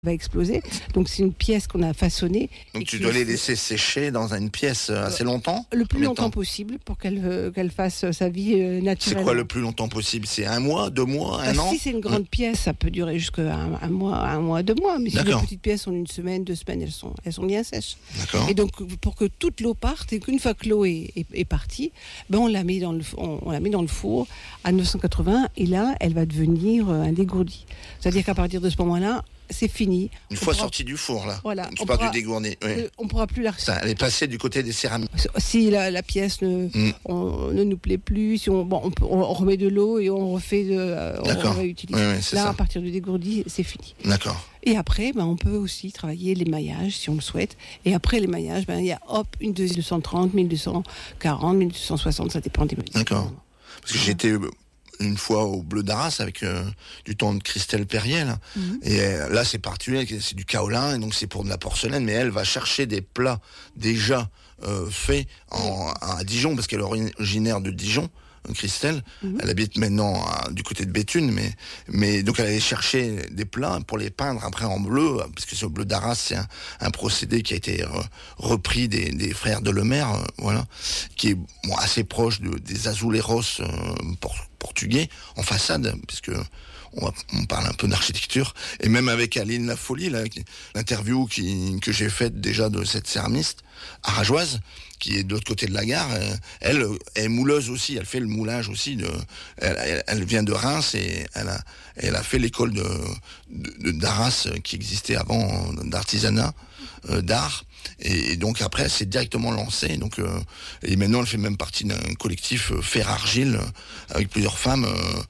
va exploser. Donc c'est une pièce qu'on a façonnée. Donc tu dois les laisser sécher dans une pièce assez longtemps? Le plus longtemps possible pour qu'elle fasse sa vie naturellement. C'est quoi le plus longtemps possible? C'est 1 mois, 2 mois, un an? Si c'est une grande pièce, ça peut durer jusqu'à un mois, 2 mois. Mais si les petites pièces sont 1 semaine, 2 semaines, elles sont bien sèches. D'accord. Et donc pour que toute l'eau parte, et qu'une fois que l'eau est partie, on la met dans le four à 980, et là elle va devenir un dégourdi. C'est-à-dire qu'à partir de ce moment-là, c'est fini. Une fois sortie du four, là. Voilà. Tu parles du dégourdi. Oui. On ne pourra plus la elle est passée du côté des céramiques. Si la pièce ne nous plaît plus, si on remet de l'eau et on refait on réutilise. Oui, là, à partir du dégourdi, c'est fini. D'accord. Et après, on peut aussi travailler l'émaillage si on le souhaite. Et après l'émaillage, il y a une 1230, 1240, 1260, ça dépend des mesures. D'accord. Parce que j'étais une fois au Bleu d'Arras avec du temps de Christelle Perriel. Et là, c'est particulier, c'est du kaolin, et donc c'est pour de la porcelaine, mais elle va chercher des plats déjà faits à Dijon, parce qu'elle est originaire de Dijon. Christelle, elle habite maintenant du côté de Béthune, mais donc elle allait chercher des plats pour les peindre après en bleu, parce que ce Bleu d'Arras, c'est un procédé qui a été repris des frères de Lemaire, voilà, qui est assez proche des azuleros portugais en façade, puisque on parle un peu d'architecture, et même avec Aline Lafolie, l'interview que j'ai faite déjà de cette céramiste arageoise, qui est de l'autre côté de la gare, elle est mouleuse aussi, elle fait le moulage aussi, elle vient de Reims, et elle a fait l'école d'Arras qui existait avant, d'artisanat, d'art, et donc après elle s'est directement lancée, et maintenant elle fait même partie d'un collectif Fer-Argile avec plusieurs femmes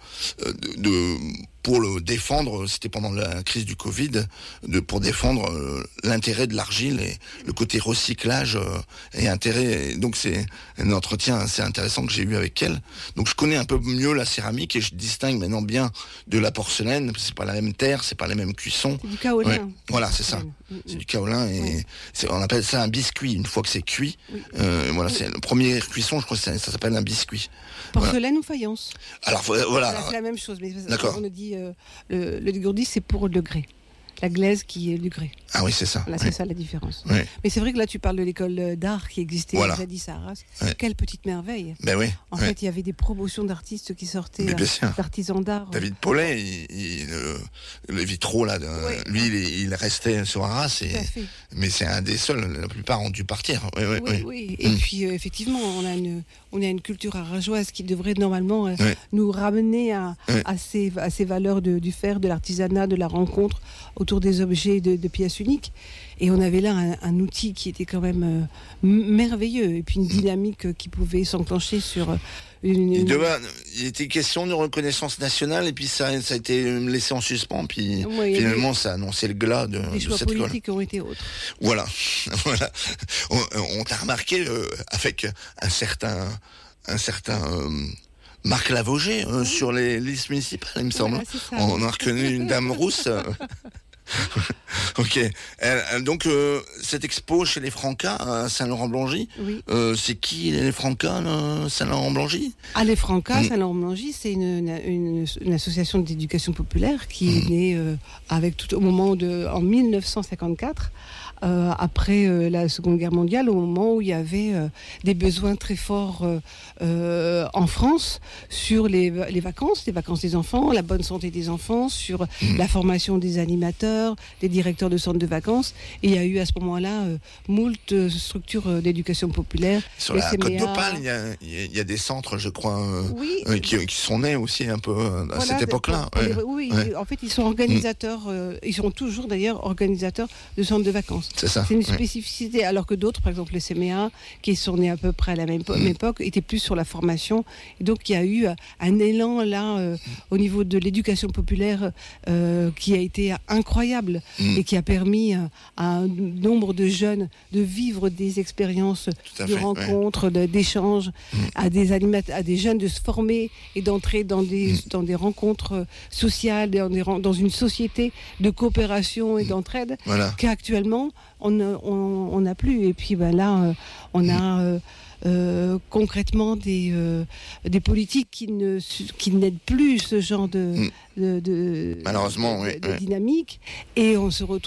pour le défendre. C'était pendant la crise du Covid, pour défendre l'intérêt de l'argile et le côté recyclage et intérêt. Donc c'est un entretien assez intéressant que j'ai eu avec elle. Donc je connais un peu mieux la céramique, et je distingue maintenant bien de la porcelaine. C'est pas la même terre, c'est pas la même cuisson. C'est du kaolin. Ouais, voilà, c'est ça. C'est du kaolin, et on appelle ça un biscuit une fois que c'est cuit. Voilà, c'est la première cuisson, je crois que ça s'appelle un biscuit. Porcelaine ou faïence? Alors voilà. C'est la même chose, mais d'accord. On a dit le dégourdi, c'est pour le grès. La glaise qui est du grès. Ah oui, c'est ça. Voilà, c'est ça la différence. Oui. Mais c'est vrai que là, tu parles de l'école d'art qui existait jadis à Arras. Quelle petite merveille. Ben oui. En fait, il y avait des promotions d'artistes qui sortaient, d'artisans d'art. David Paulet, le vitraux, là, lui, il restait sur Arras, mais c'est un des seuls. La plupart ont dû partir. Oui. Et puis, effectivement, on a une culture arageoise qui devrait normalement nous ramener à ces valeurs du faire, de l'artisanat, de la rencontre autour des objets de pièces uniques. Et on avait là un outil qui était quand même merveilleux, et puis une dynamique qui pouvait s'enclencher sur il était question de reconnaissance nationale, et puis ça a été laissé en suspens, puis finalement ça a annoncé le glas de les choix cette politiques ont été autres. Voilà. On t'a remarqué avec un certain Marc Lavogé sur les listes municipales, il me semble. On a reconnu une dame rousse. Ok. Donc cette expo chez les Francas à Saint-Laurent-Blangy, c'est qui les Francas Saint-Laurent-Blangy? Les Francas Saint-Laurent-Blangy, c'est une association d'éducation populaire qui est née au moment en 1954. Après la Seconde Guerre mondiale, au moment où il y avait des besoins très forts en France sur les vacances des enfants, la bonne santé des enfants, sur la formation des animateurs, des directeurs de centres de vacances. Et il y a eu à ce moment-là moult structures d'éducation populaire. Sur la Côte d'Opale, il y a des centres, je crois, qui sont nés aussi un peu à cette époque-là. En fait, ils sont organisateurs, ils sont toujours d'ailleurs organisateurs de centres de vacances. C'est ça. C'est une spécificité, alors que d'autres, par exemple le CMEA, qui sont nés à peu près à la même époque, étaient plus sur la formation. Et donc il y a eu un élan là au niveau de l'éducation populaire qui a été incroyable et qui a permis à un nombre de jeunes de vivre des expériences de rencontres, d'échanges, à des jeunes de se former et d'entrer dans des rencontres sociales, dans une société de coopération et d'entraide qu'actuellement on n'a plus. Et puis là, on a concrètement des politiques qui n'aident plus ce genre de malheureusement, dynamique, et on se retrouve